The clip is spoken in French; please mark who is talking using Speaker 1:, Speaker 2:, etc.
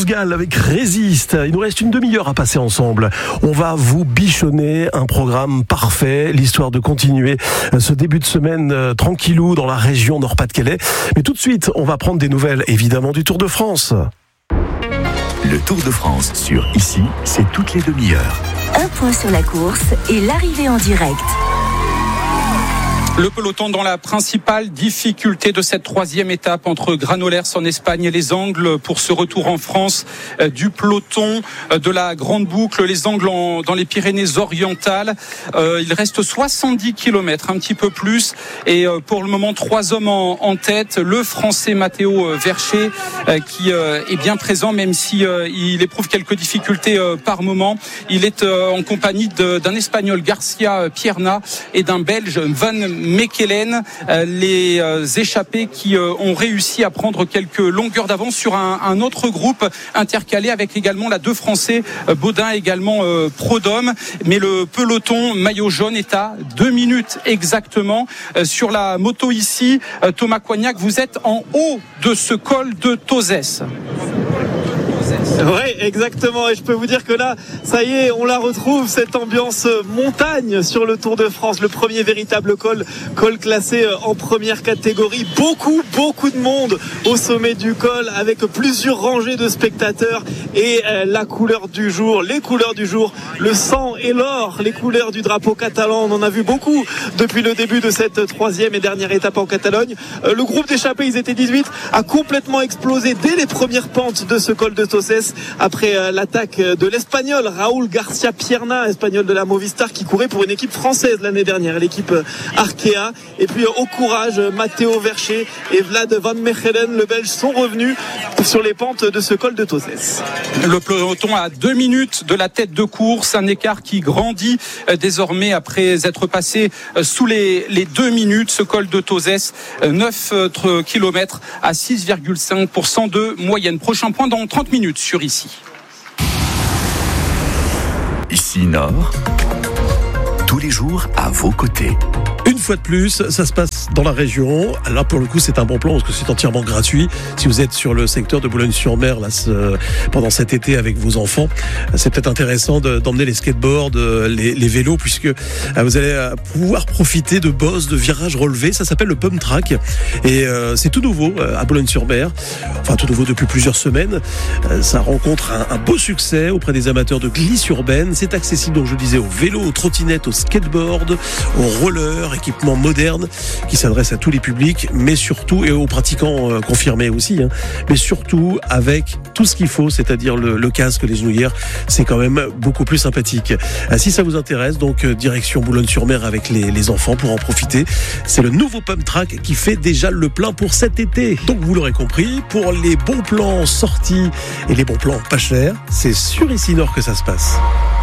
Speaker 1: France Gall avec Résiste. Il nous reste une demi-heure à passer ensemble. On va vous bichonner un programme parfait, l'histoire de continuer ce début de semaine tranquillou dans la région Nord-Pas-de-Calais. Mais tout de suite, on va prendre des nouvelles évidemment du Tour de France.
Speaker 2: Le Tour de France sur Ici, c'est toutes les demi-heures.
Speaker 3: Un point sur la course et l'arrivée en direct.
Speaker 4: Le peloton dans la principale difficulté de cette troisième étape entre Granollers en Espagne et les Angles pour ce retour en France du peloton de la Grande Boucle, les Angles dans les Pyrénées-Orientales. Il reste 70 km, un petit peu plus, et pour le moment 3 hommes en tête. Le Français Matteo Vercher qui est bien présent, même si il éprouve quelques difficultés par moment. Il est en compagnie d'un Espagnol, Garcia Pierna, et d'un Belge, Van Mechelen, les échappés qui ont réussi à prendre quelques longueurs d'avance sur un autre groupe intercalé avec également la 2 Français, Baudin également Prodhomme. Mais le peloton maillot jaune est à 2 minutes exactement. Sur la moto ici, Thomas Coignac, vous êtes en haut de ce col de Tozès.
Speaker 5: Oui, exactement, et je peux vous dire que là, ça y est, on la retrouve, cette ambiance montagne sur le Tour de France, le premier véritable col classé en première catégorie. Beaucoup de monde au sommet du col, avec plusieurs rangées de spectateurs, et la couleur du jour, les couleurs du jour, le sang et l'or, les couleurs du drapeau catalan. On en a vu beaucoup depuis le début de cette troisième et dernière étape en Catalogne. Le groupe d'échappés, ils étaient 18, a complètement explosé dès les premières pentes de ce col de Tozès, après l'attaque de l'Espagnol Raúl Garcia Pierna, Espagnol de la Movistar, qui courait pour une équipe française l'année dernière, l'équipe Arkea. Et puis au courage, Matteo Vercher et Vlad Van Mechelen, le Belge, sont revenus sur les pentes de ce col de Tozès.
Speaker 4: Le peloton à 2 minutes de la tête de course, un écart qui grandit désormais après être passé sous les 2 minutes. Ce col de Tozès, 9 km à 6,5% de moyenne. Prochain point dans 30 minutes sur Ici.
Speaker 2: Ici Nord, tous les jours à vos côtés.
Speaker 1: Une fois de plus, ça se passe dans la région. Là, pour le coup, c'est un bon plan parce que c'est entièrement gratuit. Si vous êtes sur le secteur de Boulogne-sur-Mer là, pendant cet été avec vos enfants, c'est peut-être intéressant d'emmener les skateboards, les vélos, puisque vous allez pouvoir profiter de bosses, de virages relevés. Ça s'appelle le Pump Track et c'est tout nouveau à Boulogne-sur-Mer. Enfin, tout nouveau depuis plusieurs semaines. Ça rencontre un beau succès auprès des amateurs de glisse urbaine. C'est accessible, donc je disais, aux vélos, aux trottinettes, aux skateboards, aux rollers, équipement moderne qui s'adresse à tous les publics, mais surtout, et aux pratiquants confirmés aussi, mais surtout avec tout ce qu'il faut, c'est-à-dire le casque, les genouillères, c'est quand même beaucoup plus sympathique. Si ça vous intéresse, donc direction Boulogne-sur-Mer avec les enfants pour en profiter. C'est le nouveau Pump Track qui fait déjà le plein pour cet été. Donc vous l'aurez compris, pour les bons plans sortis et les bons plans pas chers, c'est sur Ici Nord que ça se passe.